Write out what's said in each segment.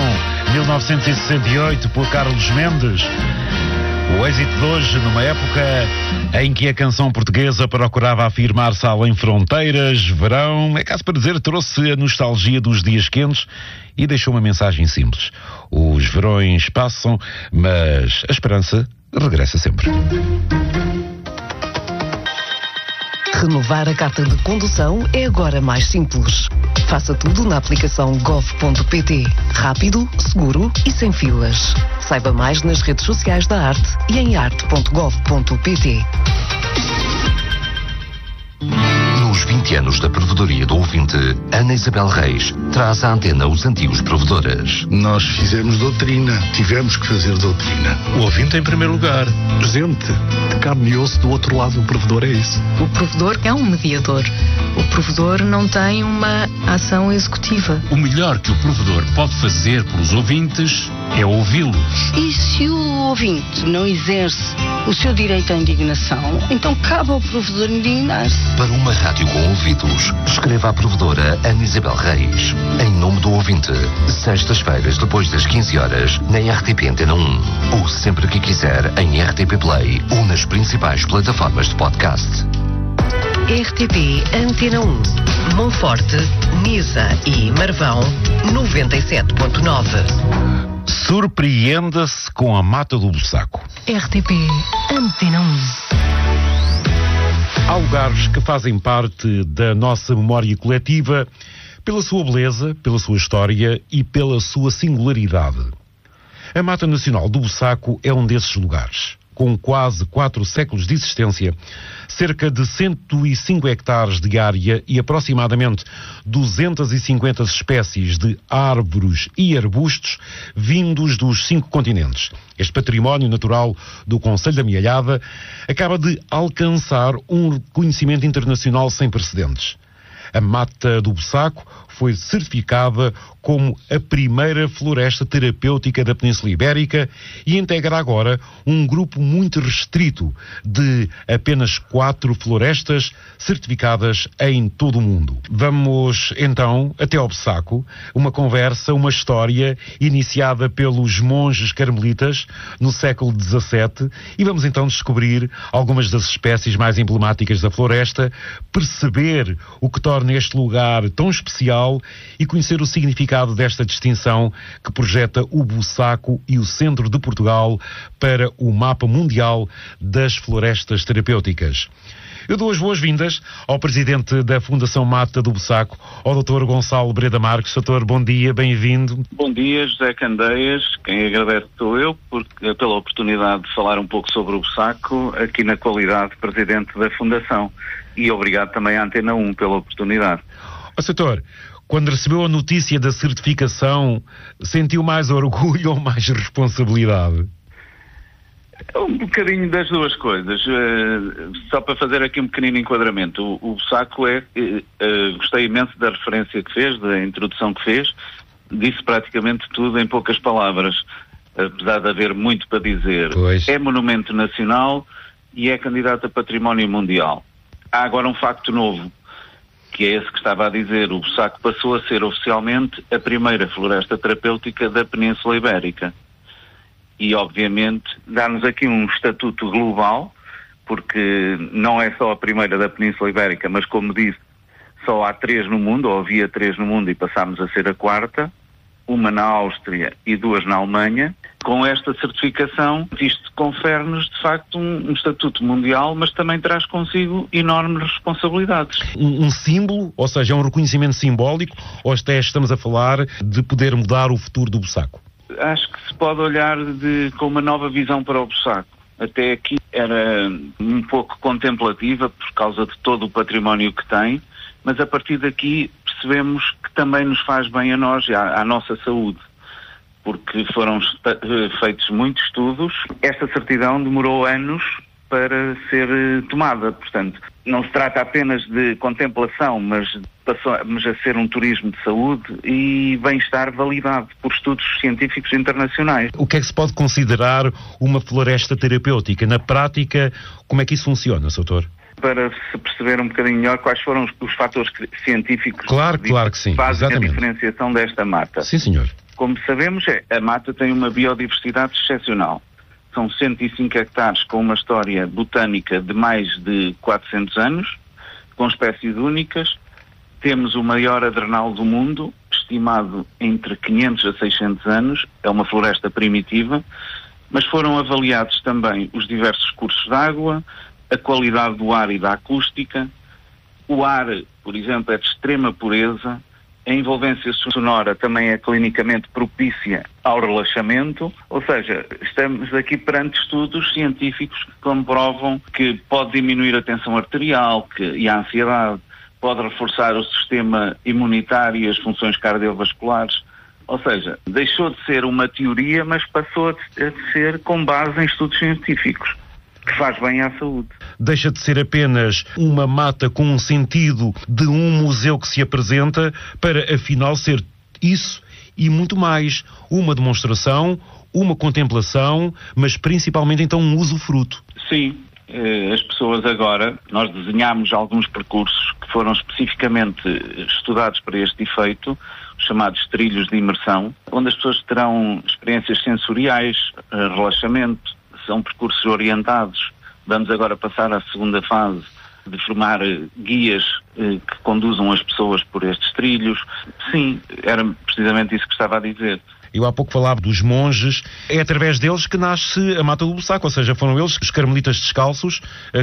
1968, por Carlos Mendes. O êxito de hoje, numa época em que a canção portuguesa procurava afirmar-se além fronteiras, verão, é caso para dizer, trouxe a nostalgia dos dias quentes e deixou uma mensagem simples. Os verões passam, mas a esperança regressa sempre. Renovar a carta de condução é agora mais simples. Faça tudo na aplicação gov.pt. Rápido, seguro e sem filas. Saiba mais nas redes sociais da Arte e em arte.gov.pt. Nos 20 anos da provedoria do ouvinte, Ana Isabel Reis traz à antena os antigos provedores. Nós fizemos doutrina, tivemos que fazer doutrina. O ouvinte em primeiro lugar. Gente de carne e osso do outro lado, o provedor é isso. O provedor é um mediador. O provedor não tem uma ação executiva. O melhor que o provedor pode fazer pelos ouvintes é ouvi-los. E se o ouvinte não exerce o seu direito à indignação, então cabe ao provedor indignar-se. Para uma rádio com ouvidos, escreva à provedora Ana Isabel Reis. Em nome do ouvinte, sextas-feiras depois das 15 horas, na RTP Antena 1. Ou sempre que quiser, em RTP Play ou nas principais plataformas de podcast. RTP Antena 1. Monforte, Nisa e Marvão, 97.9. Surpreenda-se com a Mata do Bussaco. RTP Antena 1. Há lugares que fazem parte da nossa memória coletiva pela sua beleza, pela sua história e pela sua singularidade. A Mata Nacional do Bussaco é um desses lugares. Com quase 4 séculos de existência, cerca de 105 hectares de área e aproximadamente 250 espécies de árvores e arbustos vindos dos 5 continentes. Este património natural do Concelho da Mialhada acaba de alcançar um reconhecimento internacional sem precedentes. A Mata do Bussaco foi certificada como a primeira floresta terapêutica da Península Ibérica e integra agora um grupo muito restrito de apenas 4 florestas certificadas em todo o mundo. Vamos então até ao Bussaco, uma conversa, uma história iniciada pelos monges carmelitas no século XVII, e vamos então descobrir algumas das espécies mais emblemáticas da floresta, perceber o que torna este lugar tão especial e conhecer o significado desta distinção que projeta o Bussaco e o centro de Portugal para o mapa mundial das florestas terapêuticas. Eu dou as boas-vindas ao presidente da Fundação Mata do Bussaco, ao Dr. Gonçalo Breda Marques. Doutor, bom dia, bem-vindo. Bom dia, José Candeias. Quem agradece sou eu pela oportunidade de falar um pouco sobre o Bussaco, aqui na qualidade de presidente da Fundação. E obrigado também à Antena 1 pela oportunidade. Doutor, quando recebeu a notícia da certificação, sentiu mais orgulho ou mais responsabilidade? Um bocadinho das duas coisas. Só para fazer aqui um pequenino enquadramento. O Bussaco gostei imenso da referência que fez, da introdução que fez. Disse praticamente tudo em poucas palavras, apesar de haver muito para dizer. Pois. É monumento nacional e é candidato a património mundial. Há agora um facto novo, que é esse que estava a dizer. O Bussaco passou a ser oficialmente a primeira floresta terapêutica da Península Ibérica. E, obviamente, dá-nos aqui um estatuto global, porque não é só a primeira da Península Ibérica, mas, como disse, só há 3 no mundo, ou havia 3 no mundo, e passámos a ser a 4ª, uma na Áustria e 2 na Alemanha. Com esta certificação, isto confere-nos, de facto, um estatuto mundial, mas também traz consigo enormes responsabilidades. Um símbolo, ou seja, um reconhecimento simbólico, ou até estamos a falar de poder mudar o futuro do Bussaco? Acho que se pode olhar com uma nova visão para o Bussaco. Até aqui era um pouco contemplativa por causa de todo o património que tem, mas a partir daqui percebemos que também nos faz bem a nós e à nossa saúde, porque foram feitos muitos estudos. Esta certidão demorou anos para ser tomada, portanto, não se trata apenas de contemplação, mas passamos a ser um turismo de saúde e bem-estar validado por estudos científicos internacionais. O que é que se pode considerar uma floresta terapêutica? Na prática, como é que isso funciona, Sr. Para se perceber um bocadinho melhor quais foram os fatores científicos claro que sim, que fazem exatamente a diferenciação desta mata. Sim, senhor. Como sabemos, a mata tem uma biodiversidade excepcional. São 105 hectares com uma história botânica de mais de 400 anos, com espécies únicas. Temos o maior adrenal do mundo, estimado entre 500 a 600 anos. É uma floresta primitiva, mas foram avaliados também os diversos cursos de água, a qualidade do ar e da acústica. O ar, por exemplo, é de extrema pureza. A envolvência sonora também é clinicamente propícia ao relaxamento, ou seja, estamos aqui perante estudos científicos que comprovam que pode diminuir a tensão arterial e a ansiedade, pode reforçar o sistema imunitário e as funções cardiovasculares. Ou seja, deixou de ser uma teoria, mas passou a ser com base em estudos científicos, que faz bem à saúde. Deixa de ser apenas uma mata com um sentido de um museu que se apresenta para, afinal, ser isso e muito mais. Uma demonstração, uma contemplação, mas principalmente, então, um usufruto. Sim. As pessoas agora, nós desenhámos alguns percursos que foram especificamente estudados para este efeito, chamados trilhos de imersão, onde as pessoas terão experiências sensoriais, relaxamento. São percursos orientados. Vamos agora passar à segunda fase de formar guias que conduzam as pessoas por estes trilhos. Sim, era precisamente isso que estava a dizer. Eu há pouco falava dos monges. É através deles que nasce a Mata do Bussaco, ou seja, foram eles, os carmelitas descalços,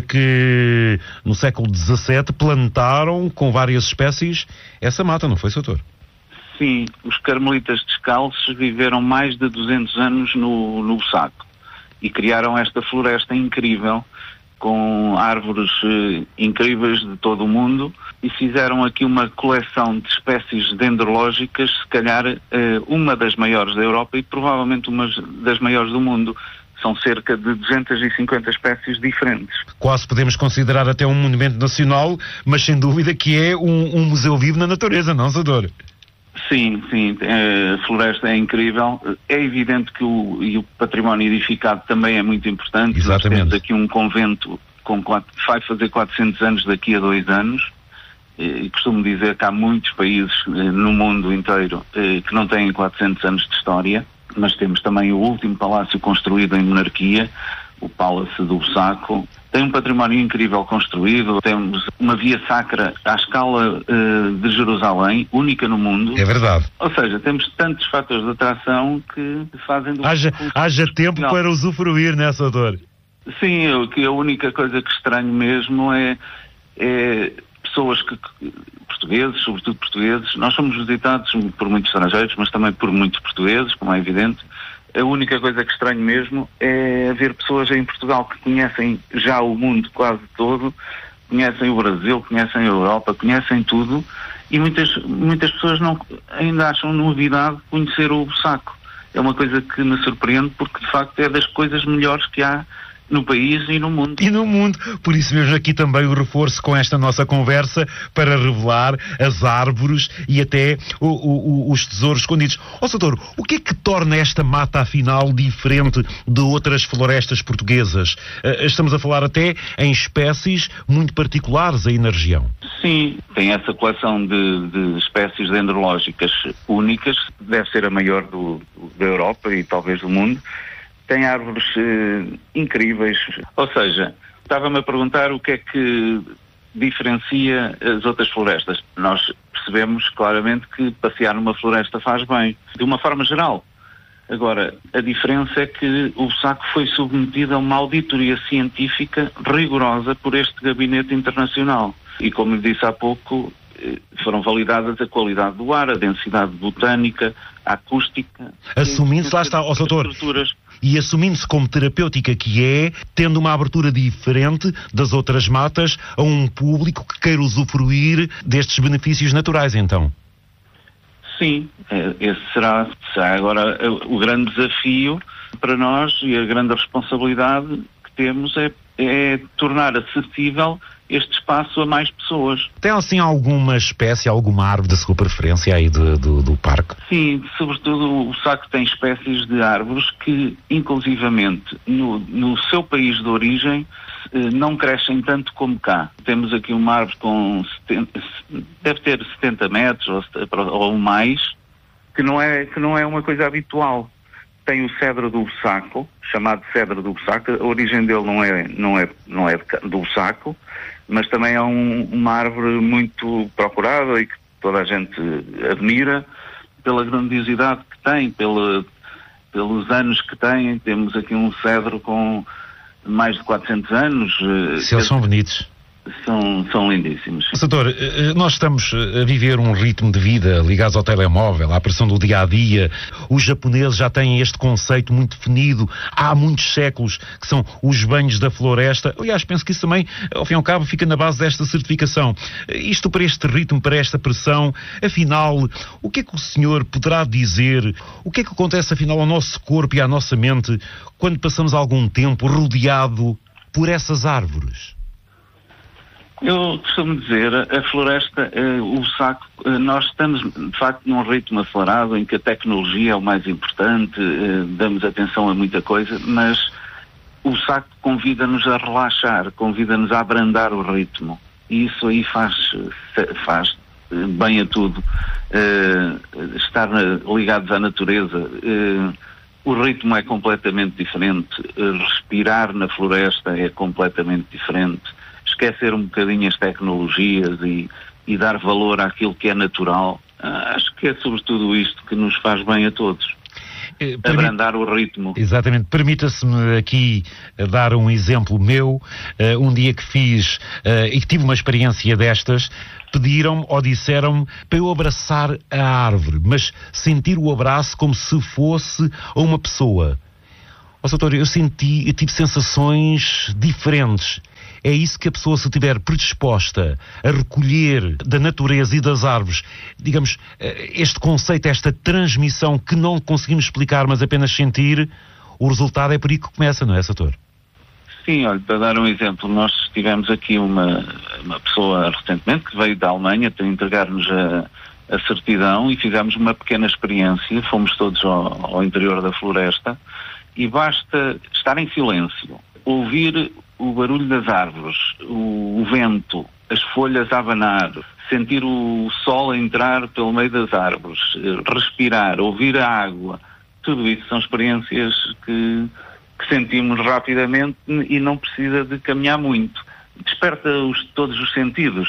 que no século XVII plantaram com várias espécies essa mata, não foi, Sr. Sim, os carmelitas descalços viveram mais de 200 anos no Bussaco. E criaram esta floresta incrível, com árvores incríveis de todo o mundo, e fizeram aqui uma coleção de espécies dendrológicas, se calhar uma das maiores da Europa e provavelmente uma das maiores do mundo. São cerca de 250 espécies diferentes. Quase podemos considerar até um monumento nacional, mas sem dúvida que é um museu vivo na natureza, não, Sador? Sim, a floresta é incrível. É evidente que o património edificado também é muito importante. Exatamente. Nós temos aqui um convento que vai fazer 400 anos daqui a 2 anos. E costumo dizer que há muitos países no mundo inteiro que não têm 400 anos de história, mas temos também o último palácio construído em monarquia, o Palácio do Bussaco. Tem um património incrível construído, temos uma via sacra à escala de Jerusalém, única no mundo. É verdade. Ou seja, temos tantos fatores de atração que fazem... Haja tempo para usufruir nessa dor. Sim, a única coisa que estranho mesmo é pessoas portugueses, sobretudo portugueses, nós somos visitados por muitos estrangeiros, mas também por muitos portugueses, como é evidente. A única coisa que estranho mesmo é haver pessoas em Portugal que conhecem já o mundo quase todo, conhecem o Brasil, conhecem a Europa, conhecem tudo, e muitas pessoas ainda acham novidade conhecer o Bussaco. É uma coisa que me surpreende porque, de facto, é das coisas melhores que há no país e no mundo. E no mundo. Por isso mesmo aqui também o reforço com esta nossa conversa para revelar as árvores e até os tesouros escondidos. Doutor, o que é que torna esta mata afinal diferente de outras florestas portuguesas? Estamos a falar até em espécies muito particulares aí na região. Sim, tem essa coleção de espécies dendrológicas únicas, deve ser a maior da Europa e talvez do mundo. Tem árvores incríveis. Ou seja, estava-me a perguntar o que é que diferencia as outras florestas. Nós percebemos claramente que passear numa floresta faz bem, de uma forma geral. Agora, a diferença é que o Bussaco foi submetido a uma auditoria científica rigorosa por este gabinete internacional. E como lhe disse há pouco, foram validadas a qualidade do ar, a densidade botânica, a acústica... Assumindo-se, lá está, doutor... E assumindo-se como terapêutica que é, tendo uma abertura diferente das outras matas a um público que queira usufruir destes benefícios naturais, então. Sim, esse será agora o grande desafio para nós e a grande responsabilidade que temos é tornar acessível este espaço a mais pessoas. Tem assim alguma espécie, alguma árvore da sua preferência aí do parque? Sim, sobretudo o Bussaco tem espécies de árvores que, inclusivamente, no seu país de origem, não crescem tanto como cá. Temos aqui uma árvore deve ter 70 metros ou mais, que não é uma coisa habitual. Tem o cedro do Bussaco, chamado cedro do Bussaco. A origem dele não é do Bussaco, mas também é uma árvore muito procurada e que toda a gente admira pela grandiosidade que tem, pelos anos que tem. Temos aqui um cedro com mais de 400 anos. Se eles são bonitos. São lindíssimos. Doutor, nós estamos a viver um ritmo de vida ligados ao telemóvel, à pressão do dia-a-dia. Os japoneses já têm este conceito muito definido há muitos séculos, que são os banhos da floresta. Aliás, penso que isso também, ao fim e ao cabo, fica na base desta certificação. Isto para este ritmo, para esta pressão, afinal, o que é que o senhor poderá dizer? O que é que acontece, afinal, ao nosso corpo e à nossa mente quando passamos algum tempo rodeado por essas árvores? Eu costumo dizer, a floresta, o Bussaco, nós estamos de facto num ritmo acelerado em que a tecnologia é o mais importante, damos atenção a muita coisa, mas o Bussaco convida-nos a relaxar, convida-nos a abrandar o ritmo. E isso aí faz bem a tudo. Estar ligados à natureza. O ritmo é completamente diferente. Respirar na floresta é completamente diferente. Esquecer um bocadinho as tecnologias e dar valor àquilo que é natural. Acho que é sobretudo isto que nos faz bem a todos. Abrandar o ritmo. Exatamente. Permita-se-me aqui dar um exemplo meu. Um dia que fiz e que tive uma experiência destas, pediram-me ou disseram-me para eu abraçar a árvore, mas sentir o abraço como se fosse a uma pessoa. Doutor, eu tive sensações diferentes. É isso que a pessoa, se estiver predisposta a recolher da natureza e das árvores, digamos, este conceito, esta transmissão que não conseguimos explicar, mas apenas sentir, o resultado é por aí que começa, não é, doutor? Sim, olha, para dar um exemplo, nós tivemos aqui uma pessoa recentemente que veio da Alemanha para entregar-nos a certidão e fizemos uma pequena experiência, fomos todos ao interior da floresta e basta estar em silêncio, ouvir o barulho das árvores, o vento, as folhas a abanar, sentir o sol a entrar pelo meio das árvores, respirar, ouvir a água, tudo isso são experiências que sentimos rapidamente e não precisa de caminhar muito. Desperta todos os sentidos.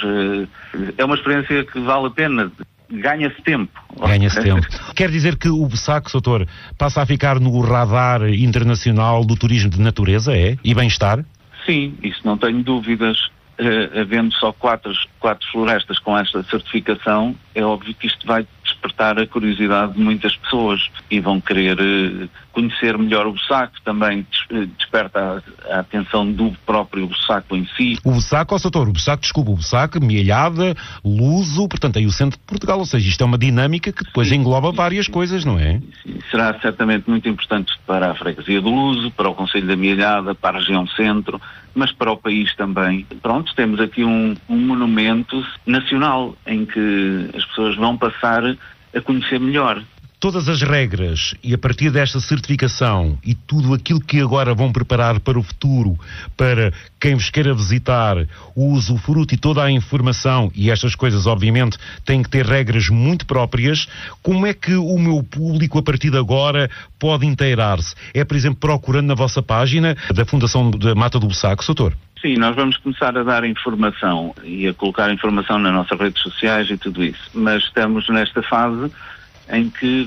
É uma experiência que vale a pena. Ganha-se tempo. Ganha-se tempo. Quer dizer que o Bussaco, doutor, passa a ficar no radar internacional do turismo de natureza, é? E bem-estar? Sim, isso não tenho dúvidas. Havendo só quatro florestas com esta certificação, é óbvio que isto vai despertar a curiosidade de muitas pessoas e vão querer conhecer melhor o Bussaco. Também desperta a atenção do próprio Bussaco em si. O Bussaco, doutor, o Bussaco, Mielhada, Luso, portanto aí o centro de Portugal, ou seja, isto é uma dinâmica que depois engloba várias coisas, não é? Sim, será certamente muito importante para a freguesia do Luso, para o concelho da Mielhada, para a região centro, mas para o país também. Pronto, temos aqui um monumento nacional em que as pessoas vão passar a conhecer melhor. Todas as regras e a partir desta certificação e tudo aquilo que agora vão preparar para o futuro, para quem vos queira visitar, o usufruto e toda a informação, e estas coisas obviamente têm que ter regras muito próprias, como é que o meu público a partir de agora pode inteirar-se? É, por exemplo, procurando na vossa página da Fundação da Mata do Bussaco, doutor? Sim, nós vamos começar a dar informação e a colocar informação nas nossas redes sociais e tudo isso, mas estamos nesta fase em que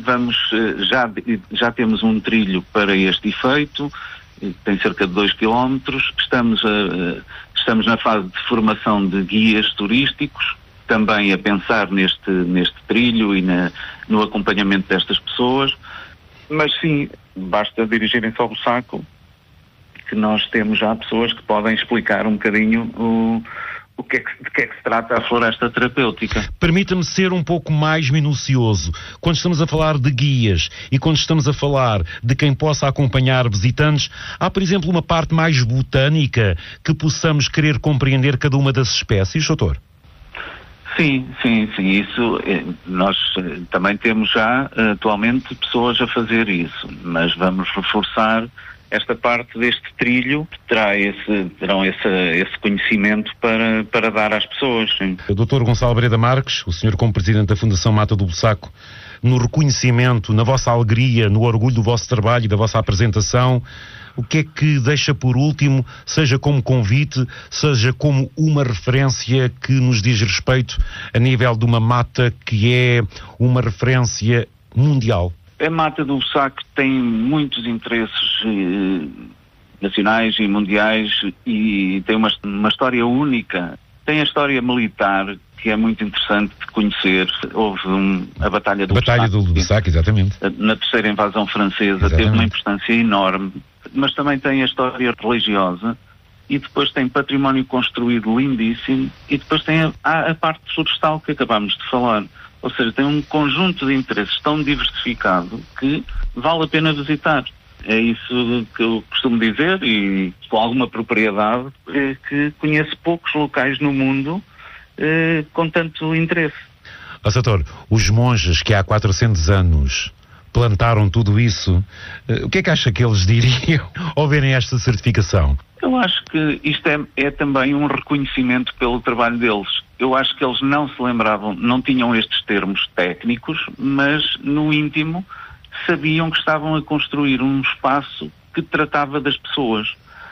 já temos um trilho para este efeito, tem cerca de 2 km, estamos na fase de formação de guias turísticos, também a pensar neste trilho e no acompanhamento destas pessoas, mas sim, basta dirigirem-se ao Bussaco, que nós temos já pessoas que podem explicar um bocadinho de que é que se trata a floresta terapêutica. Permita-me ser um pouco mais minucioso. Quando estamos a falar de guias e quando estamos a falar de quem possa acompanhar visitantes, há, por exemplo, uma parte mais botânica que possamos querer compreender cada uma das espécies, doutor? Sim. Isso, nós também temos já atualmente pessoas a fazer isso, mas vamos reforçar esta parte deste trilho terão esse conhecimento para dar às pessoas. Sim. O Dr. Gonçalo Breda Marques, o senhor como Presidente da Fundação Mata do Bussaco, no reconhecimento, na vossa alegria, no orgulho do vosso trabalho e da vossa apresentação, o que é que deixa por último, seja como convite, seja como uma referência que nos diz respeito a nível de uma mata que é uma referência mundial? A Mata do Bussaco tem muitos interesses nacionais e mundiais e tem uma história única. Tem a história militar, que é muito interessante de conhecer. Houve a Batalha do Bussaco, exatamente. Na terceira invasão francesa, teve uma importância enorme, mas também tem a história religiosa e depois tem património construído lindíssimo e depois tem a parte florestal que acabámos de falar. Ou seja, tem um conjunto de interesses tão diversificado que vale a pena visitar. É isso que eu costumo dizer e com alguma propriedade que conheço poucos locais no mundo com tanto interesse. Doutor, os monges que há 400 anos plantaram tudo isso, o que é que acha que eles diriam ao verem esta certificação? Eu acho que isto é também um reconhecimento pelo trabalho deles. Eu acho que eles não se lembravam, não tinham estes termos técnicos, mas no íntimo sabiam que estavam a construir um espaço que tratava das pessoas.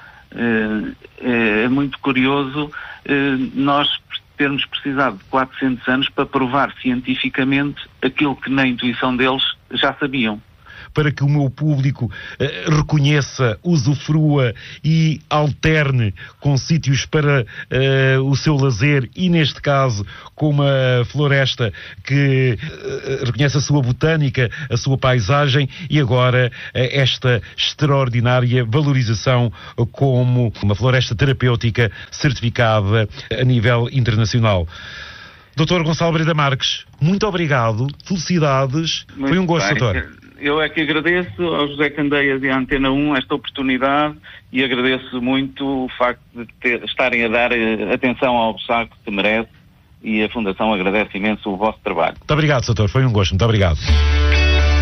É muito curioso nós termos precisado de 400 anos para provar cientificamente aquilo que na intuição deles já sabiam. Para que o meu público reconheça, usufrua e alterne com sítios para o seu lazer e, neste caso, com uma floresta que reconhece a sua botânica, a sua paisagem e agora esta extraordinária valorização como uma floresta terapêutica certificada a nível internacional. Dr. Gonçalo Breda Marques, muito obrigado, felicidades, foi um gosto, doutor. Eu é que agradeço ao José Candeias e à Antena 1 esta oportunidade e agradeço muito o facto de estarem a dar atenção ao Bussaco que merece e a Fundação agradece imenso o vosso trabalho. Muito obrigado, doutor, foi um gosto, muito obrigado.